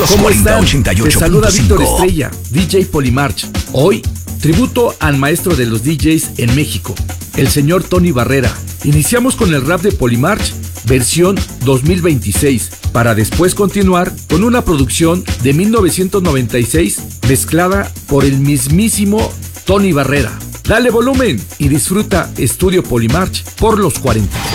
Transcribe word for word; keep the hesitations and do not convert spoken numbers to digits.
Los ¿Cómo cuarenta están? ochenta y Te ocho saluda punto Víctor cinco. Estrella, D J Polymarch. Hoy, tributo al maestro de los D Js en México, el señor Tony Barrera. Iniciamos con el rap de Polymarch, versión dos mil veintiséis, para después continuar con una producción de mil novecientos noventa y seis mezclada por el mismísimo Tony Barrera. Dale volumen y disfruta Estudio Polymarch por los cuarenta.